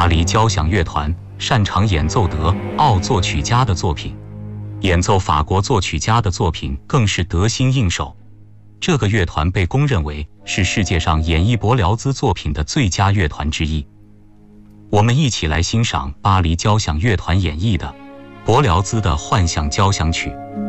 巴黎交响乐团擅长演奏德奥作曲家的作品，演奏法国作曲家的作品更是得心应手。这个乐团被公认为是世界上演绎柏辽兹作品的最佳乐团之一。我们一起来欣赏巴黎交响乐团演绎的柏辽兹的《幻象交响曲》。